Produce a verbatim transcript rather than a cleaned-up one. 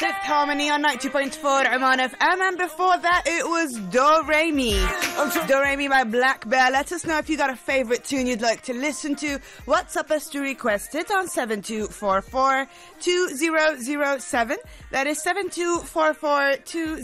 Fifth Harmony on ninety point four Oman F M, and before that it was Do Re Mi. Do Re Mi by Black Bear. Let us know if you got a favourite tune you'd like to listen to. WhatsApp us to request it on seven two four four two zero zero seven. That is seven two four four two